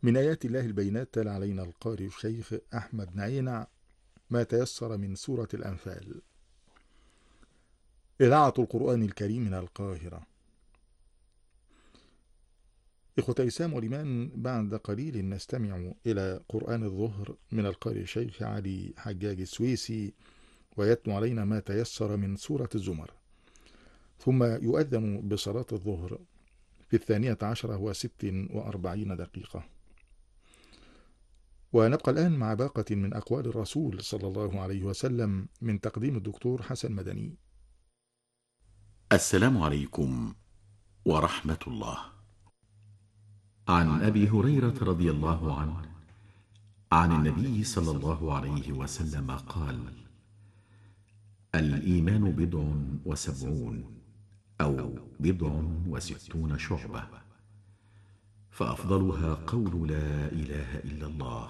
من آيات الله البينات تلا علينا القارئ الشيخ أحمد نعينع ما تيسر من سورة الأنفال. إذاعة القرآن الكريم من القاهرة. إخوة إسلام والإيمان، بعد قليل نستمع إلى قرآن الظهر من القارئ الشيخ علي حجاج السويسي، ويتلو علينا ما تيسر من سورة الزمر، ثم يؤذن بصلاة الظهر في 12 و46 دقيقة. ونبقى الآن مع باقة من أقوال الرسول صلى الله عليه وسلم من تقديم الدكتور حسن مدني. السلام عليكم ورحمة الله. عن أبي هريرة رضي الله عنه عن النبي صلى الله عليه وسلم قال: الإيمان 70 أو 60 شعبة، فأفضلها قول لا إله إلا الله،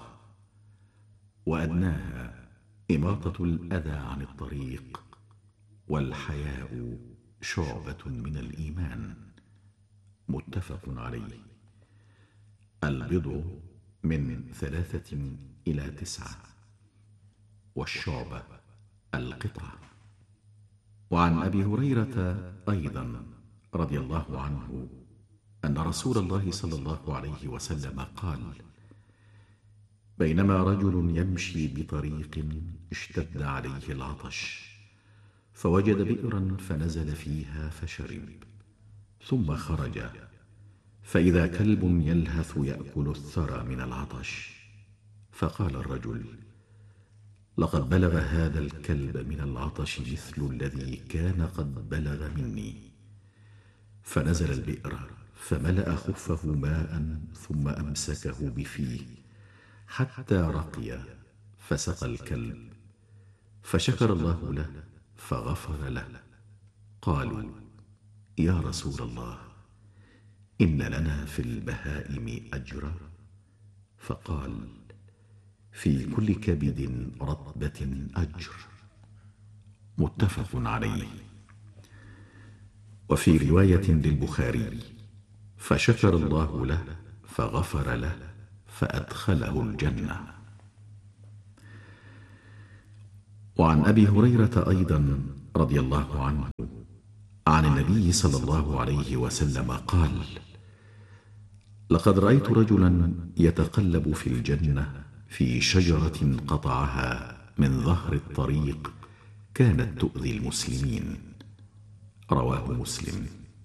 وأدناها إماطة الأذى عن الطريق، والحياء شعبة من الإيمان. متفق عليه. البضع من 3 إلى 9، والشعبة القطعة. وعن أبي هريرة أيضا رضي الله عنه أن رسول الله صلى الله عليه وسلم قال: بينما رجل يمشي بطريق اشتد عليه العطش، فوجد بئرا فنزل فيها فشرب، ثم خرج فإذا كلب يلهث يأكل الثرى من العطش، فقال الرجل: لقد بلغ هذا الكلب من العطش مثل الذي كان قد بلغ مني. فنزل البئر فملأ خفه ماء، ثم أمسكه بفيه حتى رقي، فسقى الكلب، فشكر الله له فغفر له. قالوا: يا رسول الله، إن لنا في البهائم أجرا؟ فقال: في كل كبد رطبة أجر. متفق عليه. وفي رواية للبخاري: فشكر الله له فغفر له فأدخله الجنة. وعن أبي هريرة أيضا رضي الله عنه عن النبي صلى الله عليه وسلم قال: لقد رأيت رجلا يتقلب في الجنة في شجرة قطعها من ظهر الطريق كانت تؤذي المسلمين. رواه مسلم.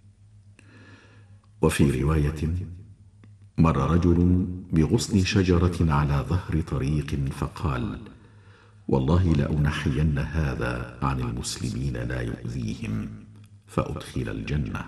وفي رواية: مر رجل بغصن شجرة على ظهر طريق فقال: والله لأنحين هذا عن المسلمين لا يؤذيهم، فأدخل الجنة.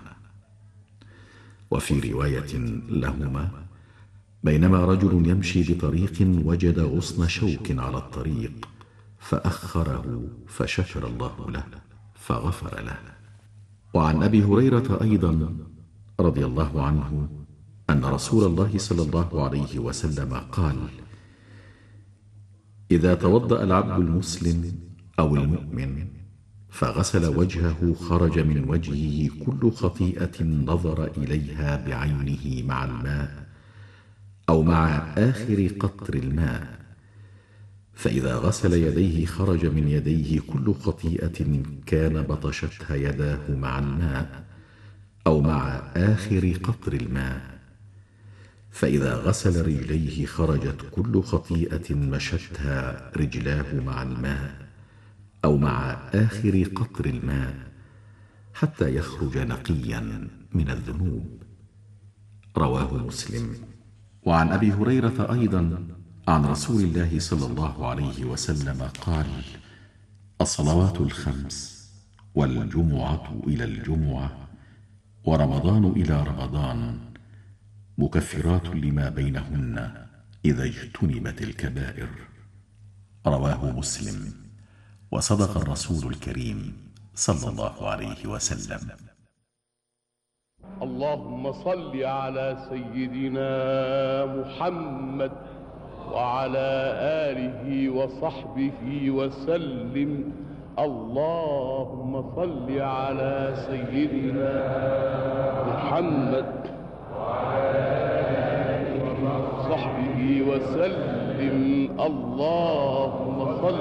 وفي رواية لهما: بينما رجل يمشي بطريق وجد غصن شوك على الطريق، فأخره فشكر الله له فغفر له. وعن أبي هريرة أيضا رضي الله عنه أن رسول الله صلى الله عليه وسلم قال: إذا توضأ العبد المسلم أو المؤمن فغسل وجهه خرج من وجهه كل خطيئة نظر إليها بعينه مع الماء أو مع آخر قطر الماء، فإذا غسل يديه خرج من يديه كل خطيئة كان بطشتها يداه مع الماء أو مع آخر قطر الماء، فإذا غسل رجليه خرجت كل خطيئة مشتها رجلاه مع الماء أو مع آخر قطر الماء، حتى يخرج نقيا من الذنوب. رواه مسلم. وعن أبي هريرة أيضا عن رسول الله صلى الله عليه وسلم قال: الصلوات الخمس، والجمعة إلى الجمعة، ورمضان إلى رمضان، مكفرات لما بينهن إذا اجتنبت الكبائر. رواه مسلم. وصدق الرسول الكريم صلى الله عليه وسلم. اللهم صل على سيدنا محمد وعلى آله وصحبه وسلم. اللهم صل على سيدنا محمد وعلى آله وصحبه وسلم. اللهم صل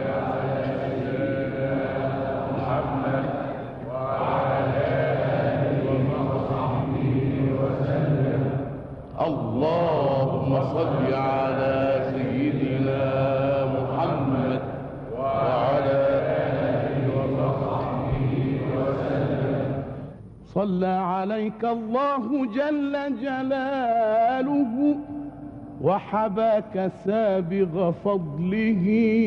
اللهم صل على سيدنا محمد وعلى آله وصحبه وسلم. صلى عليك الله جل جلاله وحباك سابغ فضله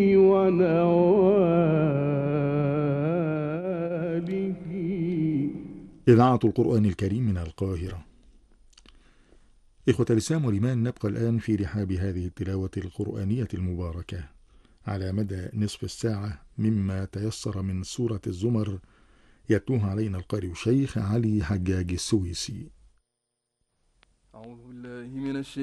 ونواله. إذاعة القرآن الكريم من القاهرة. إخوة الإسلام والإيمان، نبقى الآن في رحاب هذه التلاوة القرآنية المباركة على مدى نصف الساعة مما تيسر من سورة الزمر، يتلوها علينا القارئ الشيخ علي حجاج السويسي. أعوذ بالله من